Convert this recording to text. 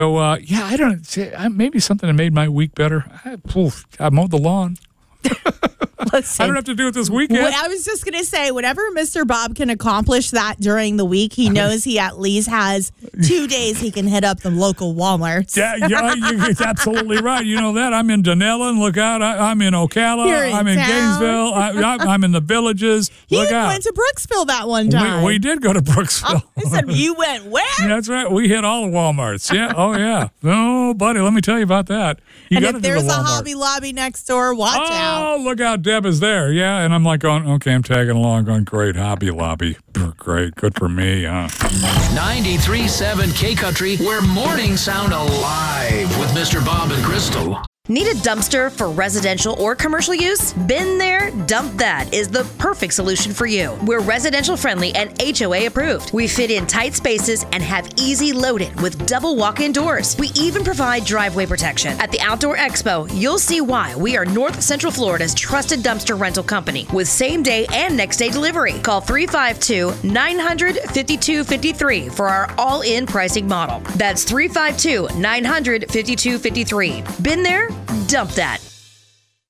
So, I don't say maybe something that made my week better. I mowed the lawn. Listen, I don't have to do it this weekend. I was just going to say, whenever Mr. Bob can accomplish that during the week, he knows he at least has 2 days he can hit up the local Walmarts. Yeah, it's absolutely right. You know that. I'm in Dunellen. Look out. I'm in Ocala. I'm in Gainesville. I'm in the Villages. Look out. Went to Brooksville that one time. We did go to Brooksville. I said, you went where? That's right. We hit all the Walmarts. Yeah. Oh, yeah. Oh, buddy, let me tell you about that. And if there's a Hobby Lobby next door, watch out. Oh, look out. Deb is there. Yeah. And I'm like going, okay, I'm tagging along, going, great, Hobby Lobby. Great. Good for me. 93.7 K-Country, where mornings sound alive with Mr. Bob and Crystal. Need a dumpster for residential or commercial use? Been there, dump that is the perfect solution for you. We're residential friendly and HOA approved. We fit in tight spaces and have easy loading with double walk-in doors. We even provide driveway protection. At the Outdoor Expo, you'll see why we are North Central Florida's trusted dumpster rental company with same-day and next-day delivery. Call 352-900-5253 for our all-in pricing model. That's 352-900-5253. Been there? Dump that.